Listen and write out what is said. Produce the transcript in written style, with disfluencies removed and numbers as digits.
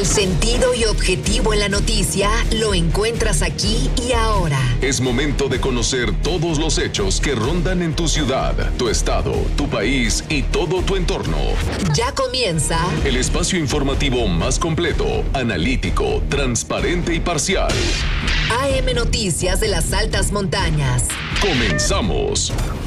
El sentido y objetivo en la noticia lo encuentras aquí y ahora. Es momento de conocer todos los hechos que rondan en tu ciudad, tu estado, tu país y todo tu entorno. Ya comienza el espacio informativo más completo, analítico, transparente y parcial. AM Noticias de las Altas Montañas. Comenzamos.